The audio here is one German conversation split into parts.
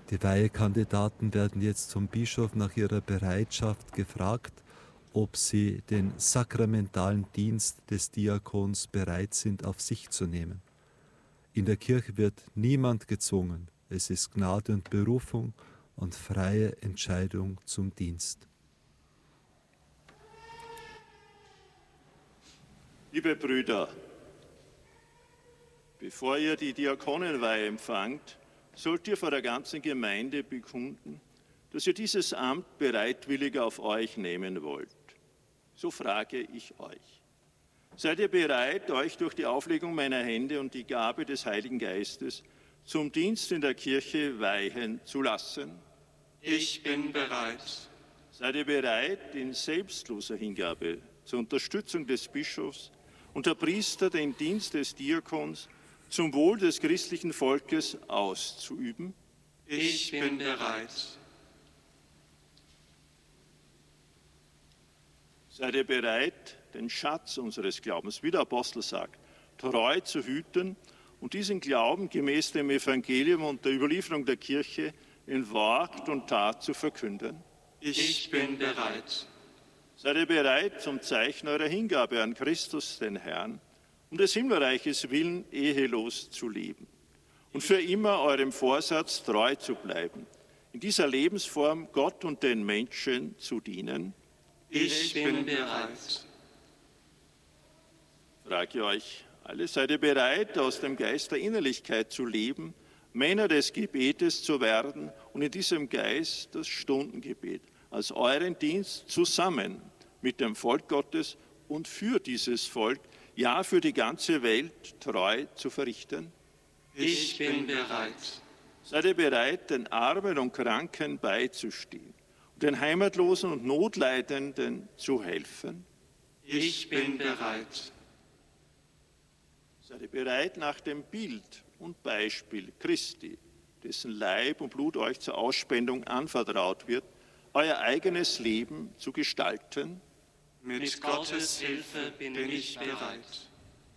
Die Weihekandidaten werden jetzt vom Bischof nach ihrer Bereitschaft gefragt, ob sie den sakramentalen Dienst des Diakons bereit sind, auf sich zu nehmen. In der Kirche wird niemand gezwungen. Es ist Gnade und Berufung und freie Entscheidung zum Dienst. Liebe Brüder, bevor ihr die Diakonenweihe empfangt, sollt ihr vor der ganzen Gemeinde bekunden, dass ihr dieses Amt bereitwillig auf euch nehmen wollt. So frage ich euch. Seid ihr bereit, euch durch die Auflegung meiner Hände und die Gabe des Heiligen Geistes zum Dienst in der Kirche weihen zu lassen? Ich bin bereit. Seid ihr bereit, in selbstloser Hingabe zur Unterstützung des Bischofs und der Priester den Dienst des Diakons zum Wohl des christlichen Volkes auszuüben? Ich bin bereit. Seid ihr bereit, den Schatz unseres Glaubens, wie der Apostel sagt, treu zu hüten und diesen Glauben gemäß dem Evangelium und der Überlieferung der Kirche in Wort und Tat zu verkünden? Ich bin bereit. Seid ihr bereit, zum Zeichen eurer Hingabe an Christus, den Herrn, um des Himmelreiches willen ehelos zu leben und für immer eurem Vorsatz treu zu bleiben, in dieser Lebensform Gott und den Menschen zu dienen? Ich bin bereit. Frage ich euch alle, seid ihr bereit, aus dem Geist der Innerlichkeit zu leben, Männer des Gebetes zu werden und in diesem Geist das Stundengebet als euren Dienst zusammen mit dem Volk Gottes und für dieses Volk, ja für die ganze Welt treu zu verrichten? Ich bin bereit. Seid ihr bereit, den Armen und Kranken beizustehen und den Heimatlosen und Notleidenden zu helfen? Ich bin bereit. Seid ihr bereit, nach dem Bild und Beispiel Christi, dessen Leib und Blut euch zur Ausspendung anvertraut wird, euer eigenes Leben zu gestalten? Mit Gottes Hilfe bin ich bereit.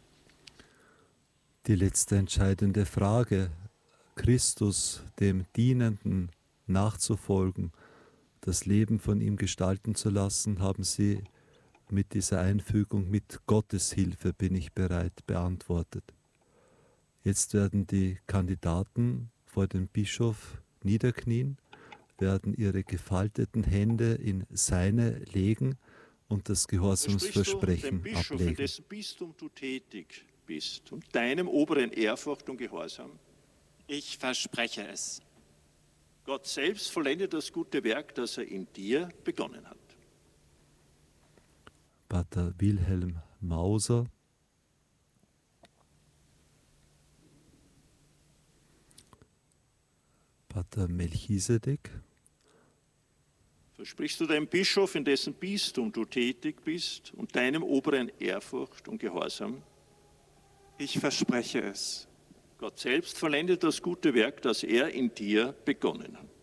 Die letzte entscheidende Frage, Christus, dem Dienenden, nachzufolgen, das Leben von ihm gestalten zu lassen, haben Sie mit dieser Einfügung, mit Gottes Hilfe bin ich bereit, beantwortet. Jetzt werden die Kandidaten vor dem Bischof niederknien, werden ihre gefalteten Hände in seine legen und das Gehorsamsversprechen dem Bischof, ablegen. in dessen Bistum du tätig bist, und deinem oberen Ehrfurcht und Gehorsam? Ich verspreche es. Gott selbst vollendet das gute Werk, das er in dir begonnen hat. Pater Wilhelm Mauser, Pater Melchisedek. Versprichst du dem Bischof, in dessen Bistum du tätig bist, und deinem oberen Ehrfurcht und Gehorsam? Ich verspreche es. Gott selbst vollendet das gute Werk, das er in dir begonnen hat.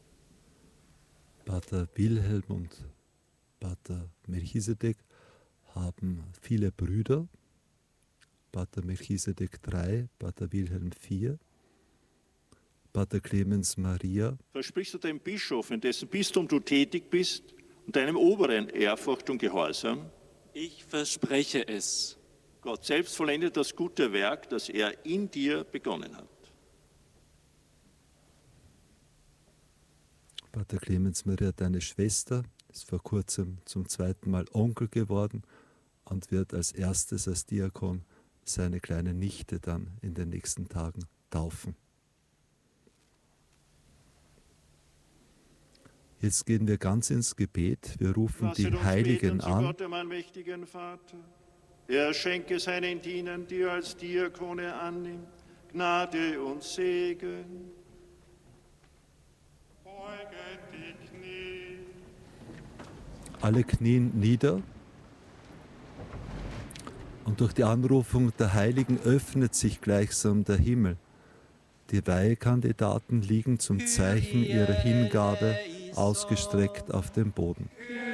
Pater Wilhelm und Pater Melchisedek haben viele Brüder. Pater Melchisedek 3, Pater Wilhelm 4, Pater Clemens Maria. Versprichst du dem Bischof, in dessen Bistum du tätig bist, und deinem oberen Ehrfurcht und Gehorsam? Ich verspreche es. Gott selbst vollendet das gute Werk, das er in dir begonnen hat. Pater Clemens Maria, deine Schwester, ist vor kurzem zum zweiten Mal Onkel geworden und wird als erstes als Diakon seine kleine Nichte dann in den nächsten Tagen taufen. Jetzt gehen wir ganz ins Gebet. Wir rufen die Heiligen an. Gott, dem allmächtigen Vater. Er schenke seinen Dienern, die er als Diakone annimmt, Gnade und Segen. Beuget die Knie. Alle knien nieder. Und durch die Anrufung der Heiligen öffnet sich gleichsam der Himmel. Die Weihekandidaten liegen zum Zeichen ihrer Hingabe ausgestreckt auf dem Boden.